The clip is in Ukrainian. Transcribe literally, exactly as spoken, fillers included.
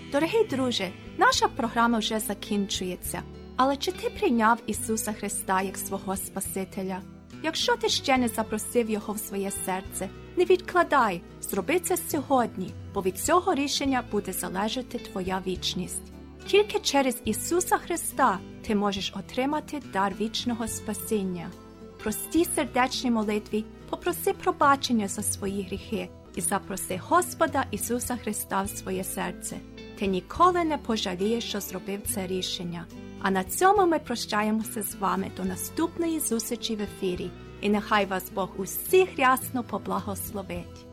Дорогий друже, наша програма вже закінчується. Але чи ти прийняв Ісуса Христа як свого Спасителя? Якщо ти ще не запросив Його в своє серце, не відкладай, зроби це сьогодні, бо від цього рішення буде залежати твоя вічність. Тільки через Ісуса Христа ти можеш отримати дар вічного спасіння. В простій сердечній молитві попроси пробачення за свої гріхи і запроси Господа Ісуса Христа в своє серце. Ти ніколи не пожалієш, що зробив це рішення. А на цьому ми прощаємося з вами до наступної зустрічі в ефірі. І нехай вас Бог усіх рясно поблагословить.